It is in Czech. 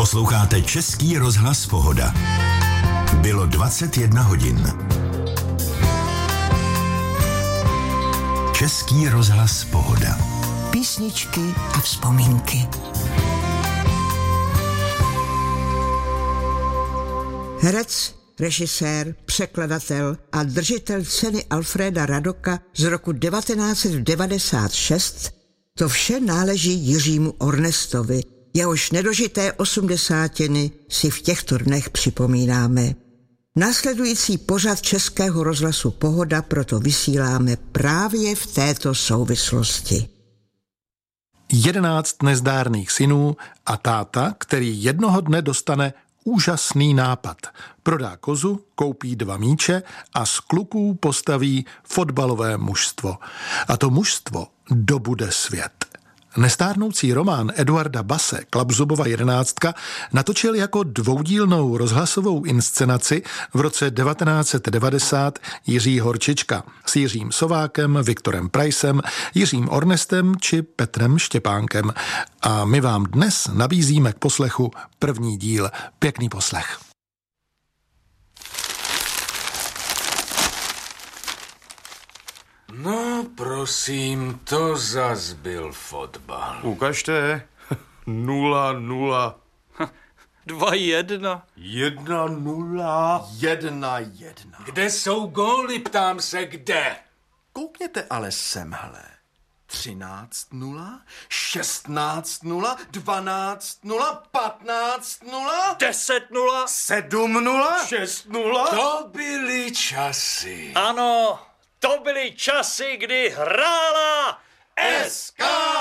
Posloucháte Český rozhlas Pohoda. Bylo 21 hodin. Český rozhlas Pohoda. Písničky a vzpomínky. Herec, režisér, překladatel a držitel ceny Alfréda Radoka z roku 1996, to vše náleží Jiřímu Ornestovi, jehož nedožité 80 si v těchto dnech připomínáme. Následující pořad Českého rozhlasu Pohoda proto vysíláme právě v této souvislosti. 11 nezdárných synů a táta, který jednoho dne dostane úžasný nápad. Prodá kozu, koupí 2 míče a z kluků postaví fotbalové mužstvo. A to mužstvo dobude svět. Nestárnoucí román Eduarda Base Klapzubova 11 natočil jako dvoudílnou rozhlasovou inscenaci v roce 1990 Jiří Horčička s Jiřím Sovákem, Viktorem Prajsem, Jiřím Ornestem či Petrem Štěpánkem. A my vám dnes nabízíme k poslechu první díl. Pěkný poslech. No, prosím, to zas byl fotbal. Ukažte. 0-0. 2-1. 1-0. 1-1. Kde jsou góly, ptám se, kde? Koukněte ale semhle. 13-0, 16-0, 12-0, 15-0, 10-0. 7-0, 6-0. To byly časy. Ano, to byly časy, kdy hrála SK